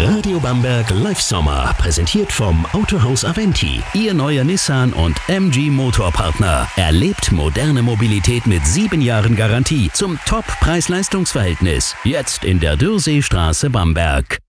Radio Bamberg Live Sommer, präsentiert vom Autohaus Aventi. Ihr neuer Nissan und MG Motorpartner. Erlebt moderne Mobilität mit 7 Jahren Garantie zum Top-Preis-Leistungs-Verhältnis. Jetzt in der Dürrseestraße Bamberg.